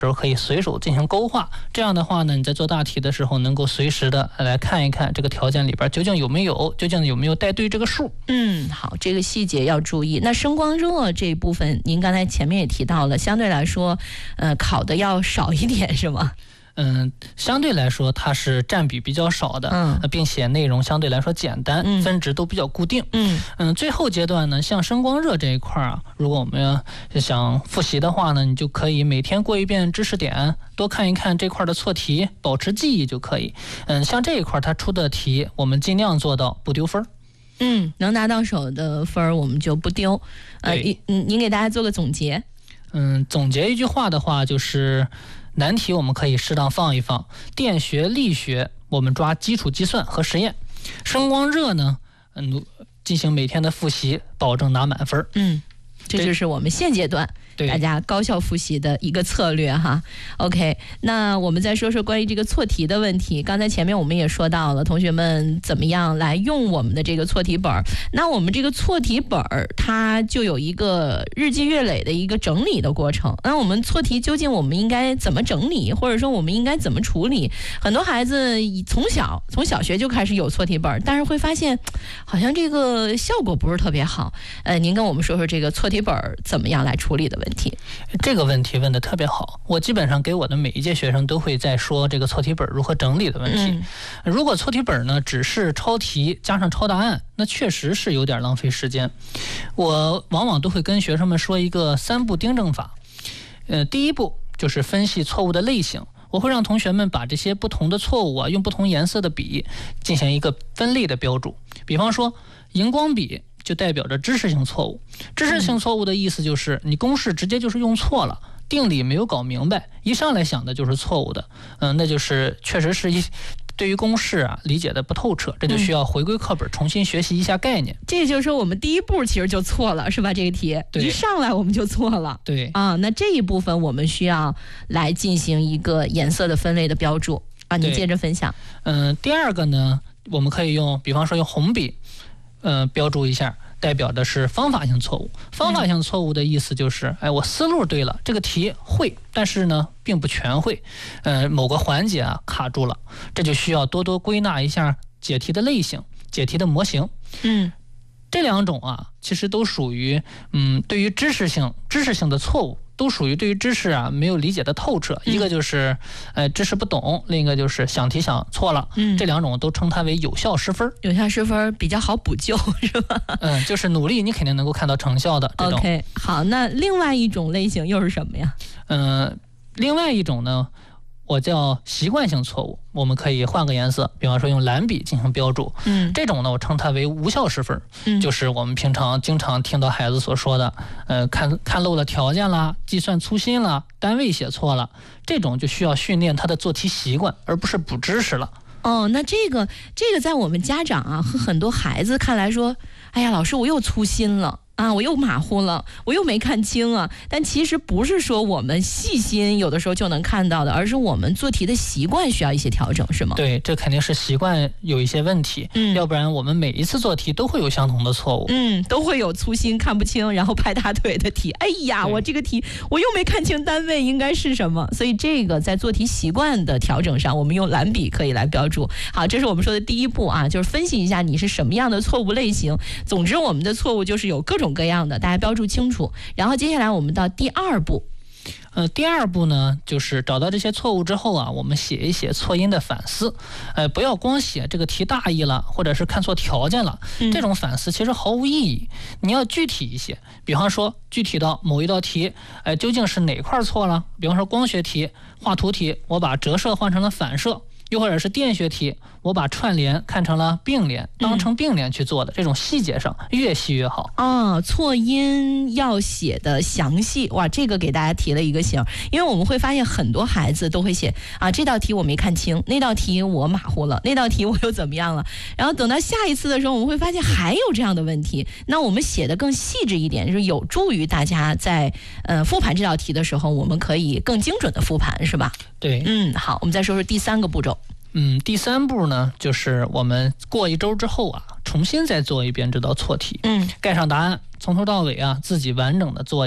时候可以随手进行勾画，这样的话呢，你在做大题的时候能够随时的来看一看这个条件里边究竟有没有带对这个数。 好，这个细节要注意。那声光热这一部分，您刚才前面也提到了，相对来说，考的要少一点，是吗？ 相对来说它是占比比较少的，并且内容相对来说简单，分值都比较固定。最后阶段呢，像声光热这一块啊，如果我们想复习的话呢，你就可以每天过一遍知识点，多看一看这块的错题，保持记忆就可以。像这一块它出的题，我们尽量做到不丢分。 能拿到手的分我们就不丢。您给大家做个总结。 总结一句话的话就是。难题我们可以适当放一放，电学、力学我们抓基础计算和实验，声光热呢，进行每天的复习，保证拿满分。这就是我们现阶段大家高效复习的一个策略哈。OK， 那我们再说说关于这个错题的问题。刚才前面我们也说到了，同学们怎么样来用我们的这个错题本。那我们这个错题本它就有一个日积月累的一个整理的过程。那我们错题究竟我们应该怎么整理，或者说我们应该怎么处理？很多孩子从小学就开始有错题本，但是会发现好像这个效果不是特别好。您跟我们说说这个错题本怎么样来处理的问题。这个问题问得特别好，我基本上给我的每一届学生都会在说这个错题本如何整理的问题。如果错题本呢只是抄题加上抄答案，那确实是有点浪费时间。我往往都会跟学生们说一个3步订正法。第一步就是分析错误的类型，我会让同学们把这些不同的错误用不同颜色的笔进行一个分类的标注。比方说荧光笔就代表着知识性错误。知识性错误的意思就是你公式直接就是用错了，定理没有搞明白，一上来想的就是错误的。那就是确实是对于公式理解的不透彻，这就需要回归课本重新学习一下概念。 这就是说我们第一步其实就错了，是吧？这个题一上来我们就错了。 对那这一部分我们需要来进行一个颜色的分类的标注你接着分享。 第二个呢，我们可以比方说用红笔标注一下，代表的是方法性错误。方法性错误的意思就是我思路对了，这个题会，但是呢并不全会，某个环节卡住了，这就需要多多归纳一下解题的类型、解题的模型。这两种其实都属于对于知识性的错误，都属于对于知识没有理解的透彻。一个就是知识不懂，另一个就是想题想错了。这两种都称它为有效失分。有效失分比较好补救，是吧？就是努力你肯定能够看到成效的这种。 OK， 好，那另外一种类型又是什么呀？ 另外一种呢，我叫习惯性错误，我们可以换个颜色，比方说用蓝笔进行标注。这种呢我称它为无效失分。就是我们平常经常听到孩子所说的看漏了条件啦，计算粗心了，单位写错了，这种就需要训练他的做题习惯，而不是补知识了。 那这个在我们家长和很多孩子看来说，哎呀，老师我又粗心了我又马虎了，我又没看清但其实不是说我们细心有的时候就能看到的，而是我们做题的习惯需要一些调整，是吗？ 对，这肯定是习惯有一些问题。要不然我们每一次做题都会有相同的错误。 都会有粗心看不清然后拍大腿的题。哎呀，我这个题我又没看清单位应该是什么。所以这个在做题习惯的调整上，我们用蓝笔可以来标注。好，这是我们说的第一步就是分析一下你是什么样的错误类型。总之我们的错误就是有各种各样的，大家标注清楚。然后接下来我们到第二步。 第二步呢，就是找到这些错误之后我们写一写错音的反思。不要光写这个题大意了，或者是看错条件了，这种反思其实毫无意义。你要具体一些，比方说具体到某一道题，究竟是哪块错了？比方说光学题、画图题，我把折射换成了反射。又或者是电学题，我把串联看成了并联，当成并联去做的，这种细节上越细越好。 错音要写的详细，哇，这个给大家提了一个醒。因为我们会发现很多孩子都会写这道题我没看清，那道题我马虎了，那道题我又怎么样了，然后等到下一次的时候我们会发现还有这样的问题。那我们写的更细致一点，就是有助于大家在复盘这道题的时候，我们可以更精准的复盘，是吧？ 对。 好，我们再说说第三个步骤。 第三步呢，就是我们过一周之后重新再做一遍这道错题。盖上答案，从头到尾自己完整的做一遍。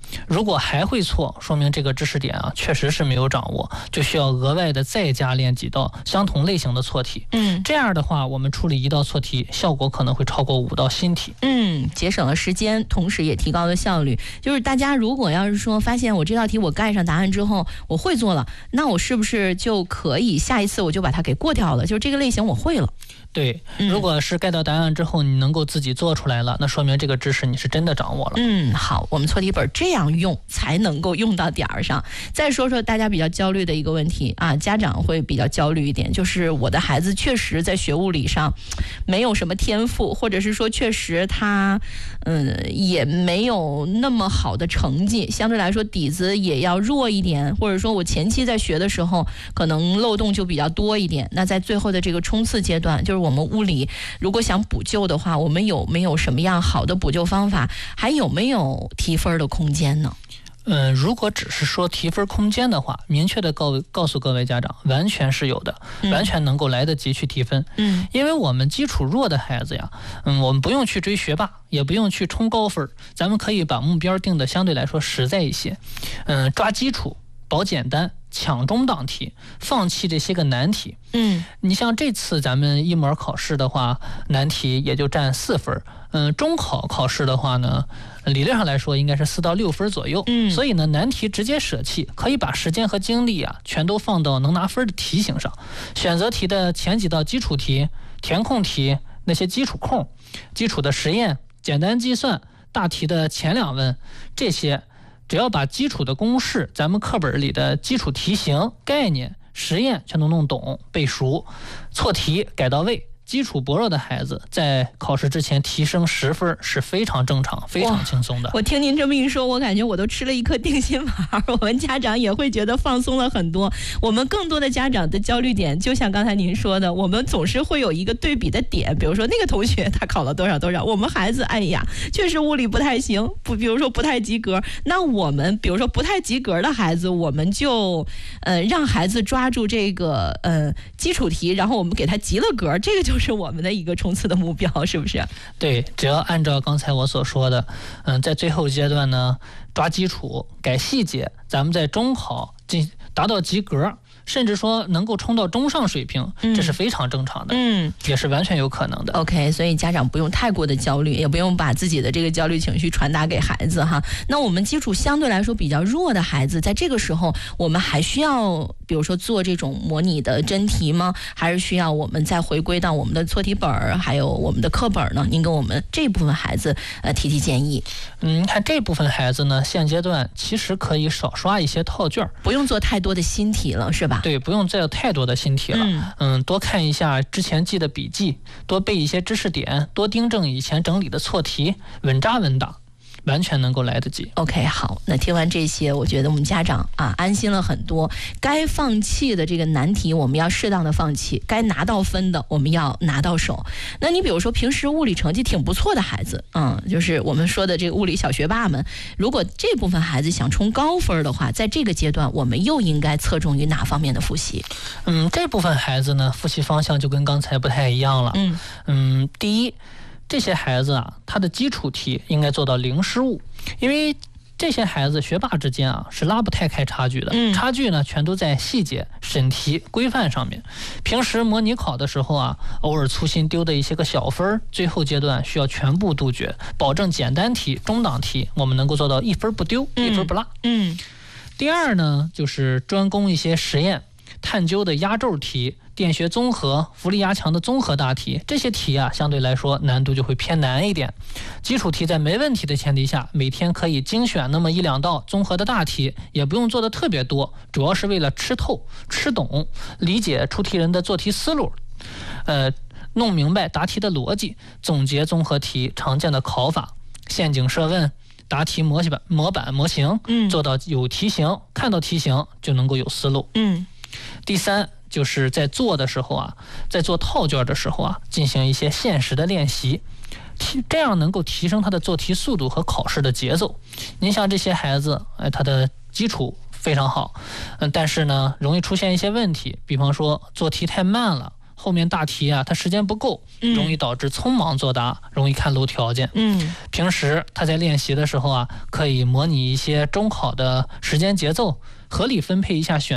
如果还会错，说明这个知识点啊确实是没有掌握，就需要额外的再加练几道相同类型的错题。这样的话，我们处理一道错题效果可能会超过5道新题。 节省了时间，同时也提高了效率。就是大家如果要是说发现我这道题我盖上答案之后我会做了，那我是不是就可以下一次我就把它给过掉了？就是这个类型我会了。 对，如果是盖到答案之后你能够自己做出来了，那说明这个知识你是真的掌握了。 好，我们错题本这样用才能够用到点儿上。再说说大家比较焦虑的一个问题啊，家长会比较焦虑一点，就是我的孩子确实在学物理上没有什么天赋，或者是说确实他也没有那么好的成绩，相对来说底子也要弱一点，或者说我前期在学的时候可能漏洞就比较多一点。那在最后的这个冲刺阶段，就是我们物理如果想补救的话，我们有没有什么样好的补救方法，还有没有提分的空间呢？ 如果只是说提分空间的话，明确的告诉各位家长，完全是有的，完全能够来得及去提分。因为我们基础弱的孩子呀，我们不用去追学霸，也不用去冲高分，咱们可以把目标定的相对来说实在一些。抓基础，保简单，抢中档题，放弃这些个难题。你像这次咱们一模考试的话，难题也就占4分。中考考试的话呢，理论上来说应该是4到6分左右。所以呢，难题直接舍弃，可以把时间和精力啊全都放到能拿分的题型上。选择题的前几道基础题、填空题、那些基础空、基础的实验、简单计算、大题的前2问，这些只要把基础的公式、咱们课本里的基础题型、概念、实验全都弄懂背熟，错题改到位，基础薄弱的孩子在考试之前提升10分是非常正常、非常轻松的。 我听您这么一说，我感觉我都吃了一颗定心丸，我们家长也会觉得放松了很多。我们更多的家长的焦虑点，就像刚才您说的，我们总是会有一个对比的点，比如说那个同学他考了多少多少，我们孩子哎呀确实物理不太行，比如说不太及格，那我们比如说不太及格的孩子，我们就让孩子抓住这个基础题，然后我们给他及了格，这个就是我们的一个冲刺的目标，是不是？ 对，只要按照刚才我所说的，在最后阶段呢，抓基础，改细节，咱们在中考达到及格，甚至说能够冲到中上水平，这是非常正常的，也是完全有可能的。 OK， 所以家长不用太过的焦虑，也不用把自己的这个焦虑情绪传达给孩子哈。那我们基础相对来说比较弱的孩子，在这个时候，我们还需要比如说做这种模拟的真题吗？还是需要我们再回归到我们的错题本还有我们的课本呢？您给我们这部分孩子提建议。 看这部分孩子呢，现阶段其实可以少刷一些套卷， 不用做太多的新题了，是吧？ 对，不用再有太多的新题了。多看一下之前记的笔记，多背一些知识点，多订正以前整理的错题，稳扎稳打，完全能够来得及。 OK， 好，那听完这些，我觉得我们家长安心了很多。该放弃的这个难题我们要适当的放弃，该拿到分的我们要拿到手。那你比如说平时物理成绩挺不错的孩子，就是我们说的这个物理小学霸们，如果这部分孩子想冲高分的话，在这个阶段我们又应该侧重于哪方面的复习？ 这部分孩子呢，复习方向就跟刚才不太一样了。第一，这些孩子他的基础题应该做到零失误，因为这些孩子学霸之间是拉不太开差距的，差距呢全都在细节、审题、规范上面。平时模拟考的时候偶尔粗心丢的一些个小分，最后阶段需要全部杜绝，保证简单题、中档题我们能够做到1分不丢、1分不落。第二呢，就是专攻一些实验、探究的压轴题、电学综合、浮力压强的综合大题，这些题相对来说难度就会偏难一点。基础题在没问题的前提下，每天可以精选那么1、2道综合的大题，也不用做的特别多，主要是为了吃透、吃懂、理解出题人的做题思路，弄明白答题的逻辑，总结综合题常见的考法、陷阱设问、答题模型，做到有题型，看到题型就能够有思路。第三，就是在做的时候在做套卷的时候进行一些现实的练习，这样能够提升他的做题速度和考试的节奏。您像这些孩子，他的基础非常好，但是呢，容易出现一些问题，比方说做题太慢了， 后面大题啊，他时间不够，容易导致匆忙作答，容易看漏条件。平时他在练习的时候啊，可以模拟一些中考的时间节奏，合理分配一下选